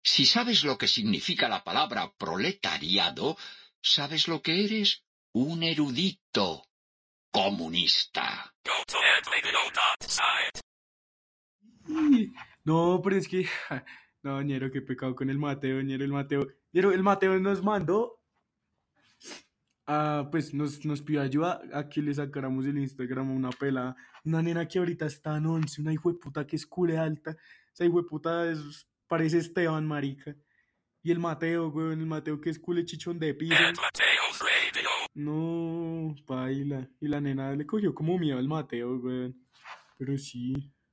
Si sabes lo que significa la palabra proletariado, sabes lo que eres. Un erudito comunista. No, pero es que, no, ñero, qué pecado con el Mateo, ñero, el Mateo nos mandó, pues nos pidió ayuda a que le sacáramos el Instagram a una pela, una nena que ahorita está en 11, una hijueputa que es cule alta, esa hijueputa parece Esteban, marica, y el Mateo, weón, el Mateo que es cule chichón de piso, no, paila, y la nena le cogió como miedo al Mateo, weón, pero sí.